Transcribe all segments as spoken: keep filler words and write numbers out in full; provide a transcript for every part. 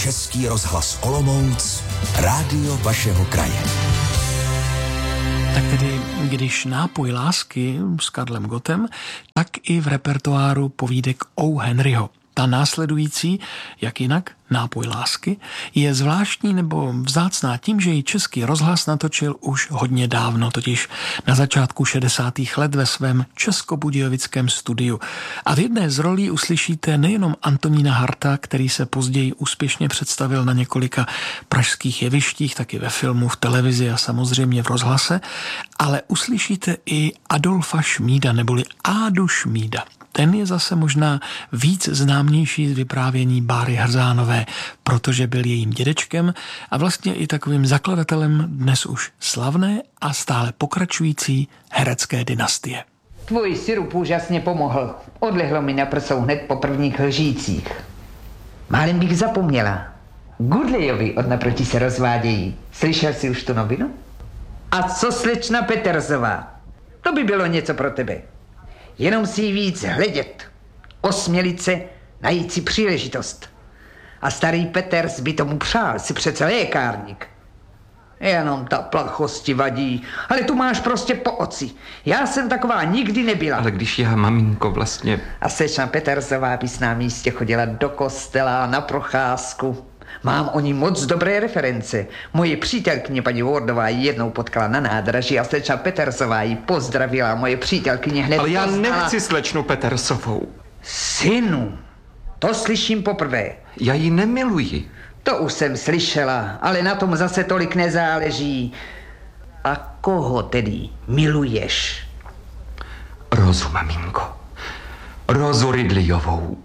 Český rozhlas Olomouc, rádio vašeho kraje. Tak tedy, když Nápoj lásky s Karlem Gottem, tak i v repertoáru povídek O. Henryho. Ta následující, jak jinak, Nápoj lásky, je zvláštní nebo vzácná tím, že ji Český rozhlas natočil už hodně dávno, totiž na začátku šedesátých let ve svém českobudějovickém studiu. A v jedné z rolí uslyšíte nejenom Antonína Harta, který se později úspěšně představil na několika pražských jevištích, taky ve filmu, v televizi a samozřejmě v rozhlase, ale uslyšíte i Adolfa Šmída, neboli Ádu Šmída. Ten je zase možná víc známější z vyprávění Báry Hrzánové, protože byl jejím dědečkem a vlastně i takovým zakladatelem dnes už slavné a stále pokračující herecké dynastie. Tvůj sirup úžasně pomohl. Odlehlo mi na prsou hned po prvních lžících. Málem bych zapomněla. Gudlejovi od naproti se rozvádějí. Slyšel jsi už tu novinu? A co slečna Petersová? To by bylo něco pro tebe. Jenom si ji víc hledět, osmělit se, najít si příležitost. A starý Peters by tomu přál, si přece lékárník. Jenom ta plachosti vadí, ale tu máš prostě po oci. Já jsem taková nikdy nebyla. Ale když já, maminko, vlastně... A slečna Petersová by s námi jistě chodila do kostela na procházku. Mám o ní moc dobré reference. Moje přítelkyně paní Wardová ji jednou potkala na nádraží a slečna Petersová ji pozdravila. Moje přítelkyně hned Ale já poznala... nechci slečnu Petersovou. Synu, to slyším poprvé. Já ji nemiluji. To už jsem slyšela, ale na tom zase tolik nezáleží. A koho tedy miluješ? Rozu, maminko. Rozu Ridleyovou.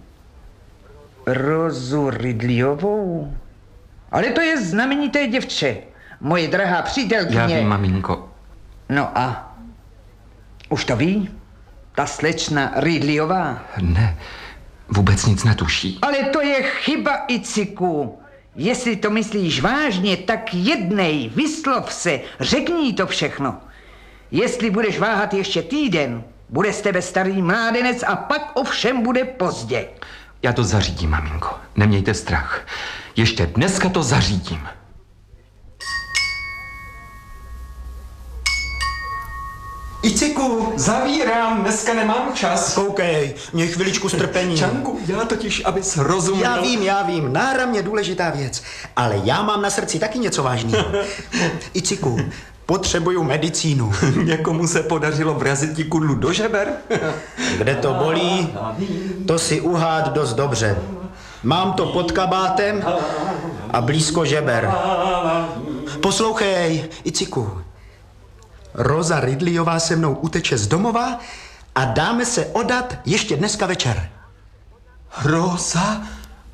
Rozu Ridleyovou? Ale to je znamenité děvče. Moje drahá přítelkyně... Já vím, maminko. No a? Už to ví? Ta slečna Ridleyová? Ne, vůbec nic netuší. Ale to je chyba, Iciku. Jestli to myslíš vážně, tak jednej, vyslov se, řekni jí to všechno. Jestli budeš váhat ještě týden, bude z tebe starý mládenec a pak ovšem bude pozdě. Já to zařídím, maminko. Nemějte strach. Ještě dneska to zařídím. Iciku, zavírám, dneska nemám čas. Koukej, měj chviličku strpení. Čanku, já totiž, abys rozuměl. Já vím, já vím, náram je důležitá věc, ale já mám na srdci taky něco vážného. Iciku, potřebuju medicínu. Někomu se podařilo vrazit ti kudlu do žeber? Kde to bolí, to si uhád dost dobře. Mám to pod kabátem a blízko žeber. Poslouchej, Iciku. Roza Ridleyová se mnou uteče z domova a dáme se odat ještě dneska večer. Roza?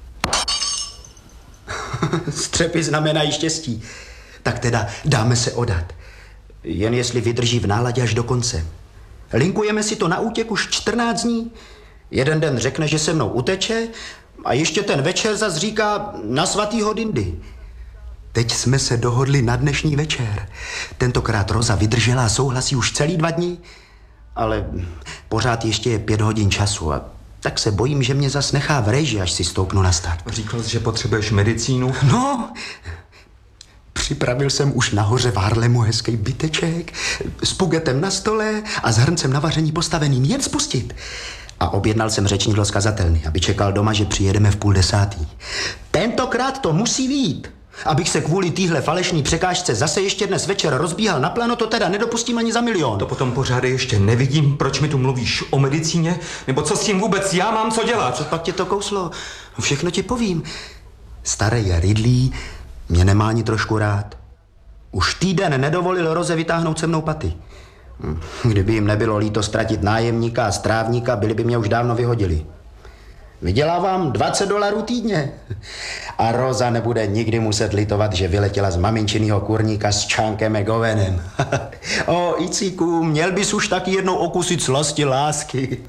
Střepy znamenají štěstí. Tak teda dáme se odat. Jen jestli vydrží v náladě až do konce. Linkujeme si to na útěk už čtrnáct dní. Jeden den řekne, že se mnou uteče a ještě ten večer zas říká na svatýho Dindy. Teď jsme se dohodli na dnešní večer. Tentokrát Roza vydržela a souhlasí už celý dva dny, ale pořád ještě je pět hodin času a tak se bojím, že mě zas nechá v reži, až si stoupnu na start. Říkal jsi, že potřebuješ medicínu? No, připravil jsem už nahoře v Harlemu hezký byteček s pugetem na stole a s hrncem na vaření postaveným, jen spustit. A objednal jsem řečník z kazatelny, aby čekal doma, že přijedeme v půl desátý. Tentokrát to musí vyjít. Abych se kvůli téhle falešný překážce zase ještě dnes večer rozbíhal na plano, to teda nedopustím ani za milion. To potom pořád ještě nevidím, proč mi tu mluvíš o medicíně, nebo co s tím vůbec já mám co dělat. Co pak tě to kouslo? Všechno ti povím. Starý Ridley mě nemá ani trošku rád. Už týden nedovolil Roze vytáhnout se mnou paty. Kdyby jim nebylo líto ztratit nájemníka a strávníka, byli by mě už dávno vyhodili. Vydělávám dvacet dolarů týdně. A Roza nebude nikdy muset litovat, že vyletěla z maminčinýho kurníka s Čánkem McGowanem. O, Iciku, měl bys už taky jednou okusit slasti lásky.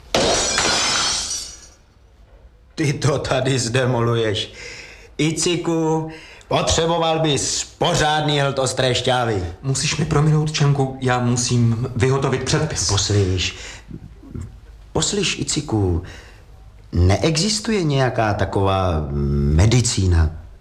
Ty to tady zdemoluješ. Iciku, potřeboval bys pořádný hlt ostré šťávy. Musíš mi prominout, Čanku, já musím vyhotovit předpis. Poslyš, poslyš, Iciku, neexistuje nějaká taková medicína,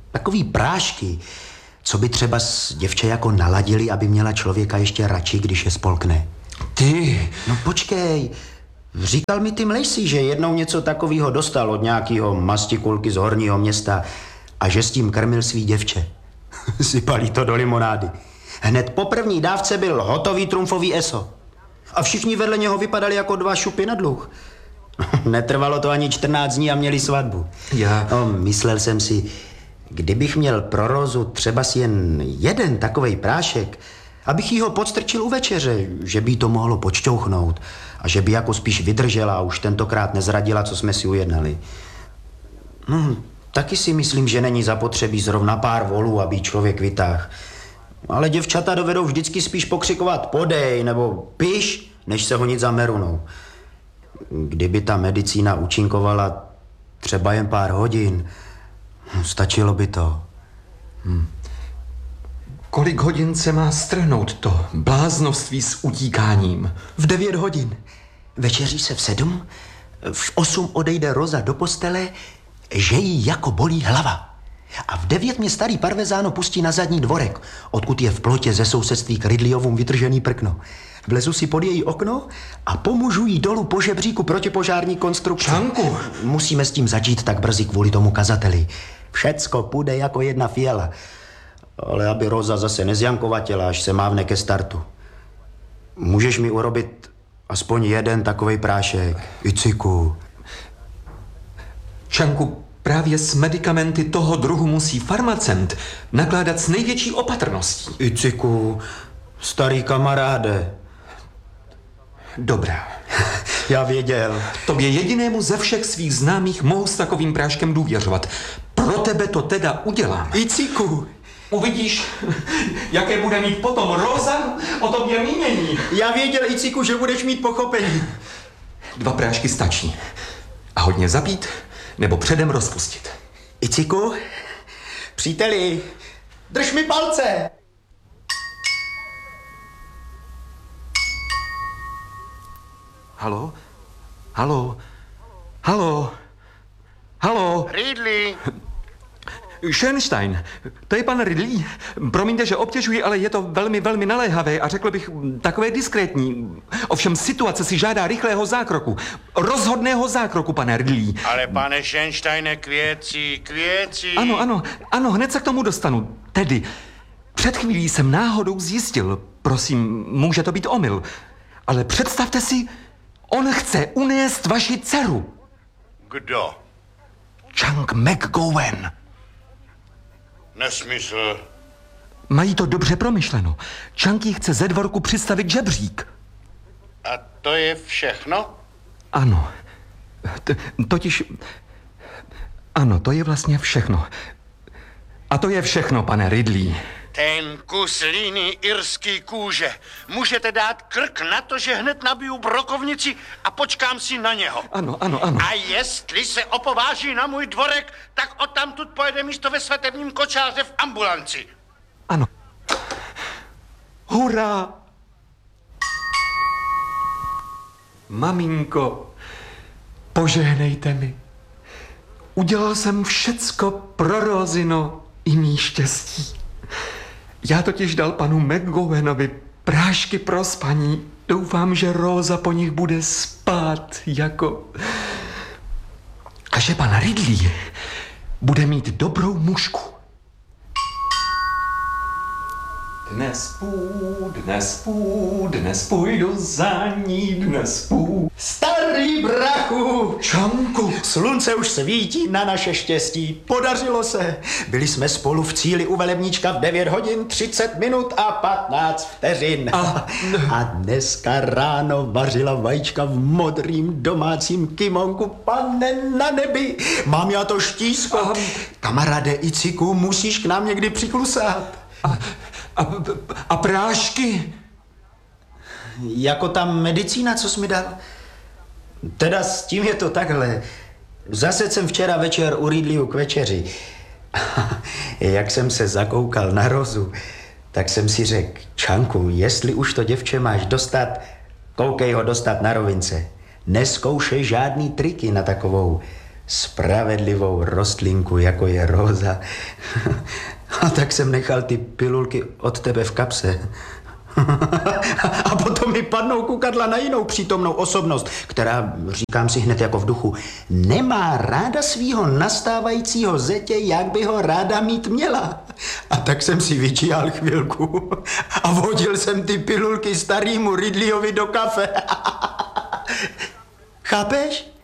Takový prášky, co by třeba s děvče jako naladili, aby měla člověka ještě radši, když je spolkne. Ty... No počkej, říkal mi Tim Lacey, že jednou něco takového dostal od nějakého mastikulky z horního města a že s tím krmil svý děvče. Sypali to do limonády. Hned po první dávce byl hotový trumfový eso. A všichni vedle něho vypadali jako dva šupy na dluh. Netrvalo to ani čtrnáct dní a měli svatbu. Já... No, myslel jsem si, kdybych měl pro Rózu třeba si jen jeden takovej prášek, abych jí ho podstrčil u večeře, že by to mohlo počťouchnout a že by jako spíš vydržela a už tentokrát nezradila, co jsme si ujednali. No, taky si myslím, že není zapotřebí zrovna pár volů, aby člověk vytáhl. Ale děvčata dovedou vždycky spíš pokřikovat podej nebo piš, než se honit za merunou. Kdyby ta medicína účinkovala třeba jen pár hodin, stačilo by to. Hm. Kolik hodin se má strhnout to bláznoství s utíkáním? V devět hodin. Večeří se v sedm, v osm odejde Roza do postele, že jí jako bolí hlava. A v devět mě starý parvezáno pustí na zadní dvorek, odkud je v plotě ze sousedství k Ridleyovům vytržený prkno. Vlezu si pod její okno a pomůžu jí dolů po žebříku protipožární konstrukce. Čanku! Musíme s tím začít tak brzy kvůli tomu kazateli. Všecko půjde jako jedna fiala. Ale aby Roza zase nezjankovatěla, až se mávne ke startu. Můžeš mi urobit aspoň jeden takovej prášek, Iciku. Čanku, právě s medikamenty toho druhu musí farmacent nakládat s největší opatrností. Iciku, starý kamaráde. Dobrá. Já věděl. Tobě jedinému ze všech svých známých mohu s takovým práškem důvěřovat. Pro tebe to teda udělám. Iciku. Uvidíš, jaké bude mít potom Róza o tobě mínění. Já věděl, Iciku, že budeš mít pochopení. Dva prášky stačí. A hodně zapít, nebo předem rozpustit. Iciku, příteli, drž mi palce. Halo? Halo? Halo? Halo? Ridley. Schönstein, to je pan Ridley. Promiňte, že obtěžuji, ale je to velmi, velmi naléhavé a řekl bych takové diskrétní. Ovšem situace si žádá rychlého zákroku. Rozhodného zákroku, pane Ridley. Ale pane Schönsteine, k věci, k věci. Ano, ano, ano, hned se k tomu dostanu. Tedy, před chvílí jsem náhodou zjistil, prosím, může to být omyl, ale představte si, on chce unést vaši dceru. Kdo? Chang McGowan. Nesmysl. Mají to dobře promyšleno. Chunky chce ze dvorku přistavit žebřík. A to je všechno? Ano. T- totiž... Ano, to je vlastně všechno. A to je všechno, pane Ridley. Ten kus líný irský kůže. Můžete dát krk na to, že hned nabiju brokovnici a počkám si na něho. Ano, ano, ano. A jestli se opováží na můj dvorek, tak odtamtud pojede místo ve svatebním kočáře v ambulanci. Ano. Hurá! Maminko, požehnejte mi. Udělal jsem všecko pro Rózino i mý štěstí. Já totiž dal panu McGowanovi prášky pro spaní. Doufám, že Róza po nich bude spát jako... A že pan Ridley bude mít dobrou mužku. Dnes půjdu, dnes půjdu, dnes půjdu za ní, dnes půjdu. Starý brachu! Čanku! Slunce už svítí na naše štěstí. Podařilo se. Byli jsme spolu v cíli u velebníčka v devět hodin, třicet minut a patnáct vteřin. A, a dneska ráno vařila vajíčka v modrým domácím kimonku. Pane na nebi, mám já to štízko. A, Kamaráde Iciku, musíš k nám někdy přiklusat. A, a, a prášky? Jako ta medicína, co jsi mi dal? Teda s tím je to takhle. Zase jsem včera večer u Ridleyu k večeři. Jak jsem se zakoukal na Rozu, tak jsem si řekl, Čanku, jestli už to děvče máš dostat, koukej ho dostat na rovince. Neskoušej žádný triky na takovou spravedlivou rostlinku, jako je róza. A tak jsem nechal ty pilulky od tebe v kapse. A potom mi padnou kukadla na jinou přítomnou osobnost, která, říkám si hned jako v duchu, nemá ráda svýho nastávajícího zetě, jak by ho ráda mít měla. A tak jsem si vyčíhal chvilku a vodil jsem ty pilulky starýmu Ridleyovi do kafe. Chápeš?